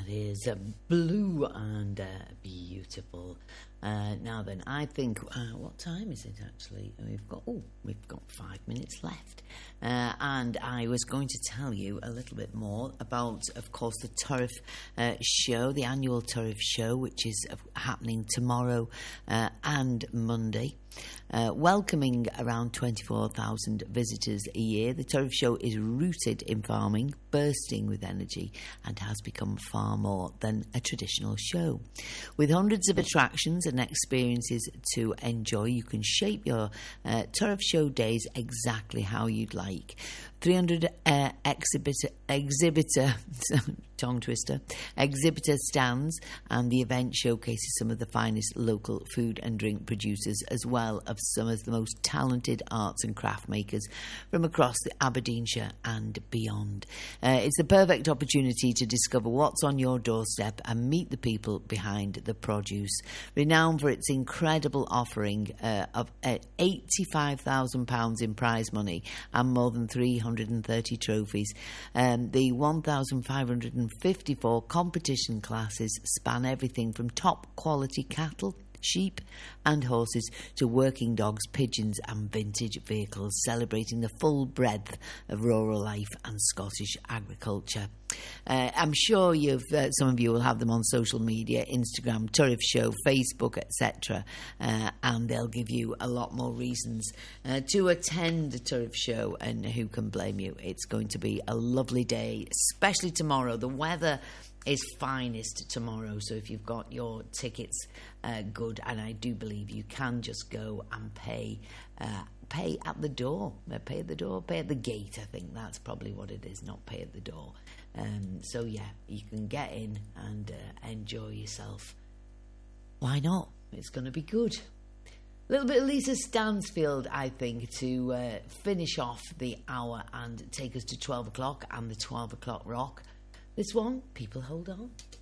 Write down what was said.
That is blue and beautiful. Now then, I think what time is it actually? We've got 5 minutes left, and I was going to tell you a little bit more about, of course, the Turf show, the annual Turf show, which is happening tomorrow and Monday. Welcoming around 24,000 visitors a year, the Turf Show is rooted in farming, bursting with energy, and has become far more than a traditional show. With hundreds of attractions and experiences to enjoy, you can shape your Turf Show days exactly how you'd like. 300 exhibitor stands, and the event showcases some of the finest local food and drink producers, as well as some of the most talented arts and craft makers from across the Aberdeenshire and beyond. It's the perfect opportunity to discover what's on your doorstep and meet the people behind the produce. Renowned for its incredible offering of £85,000 in prize money and more than 330 trophies, the 1,554 competition classes span everything from top quality cattle, sheep and horses to working dogs, pigeons and vintage vehicles, celebrating the full breadth of rural life and Scottish agriculture. I'm sure some of you will have them on social media, Instagram, Turf Show, Facebook, etc. And they'll give you a lot more reasons to attend the Turf Show, and who can blame you? It's going to be a lovely day, especially tomorrow. The weather is finest tomorrow, so if you've got your tickets good, and I do believe you can just go and pay at the door. Pay at the gate. I think that's probably what it is, not pay at the door. So yeah, you can get in and enjoy yourself. Why not? It's going to be good. A little bit of Lisa Stansfield, I think, to finish off the hour and take us to 12 o'clock and the 12 o'clock rock. This one, People Hold On.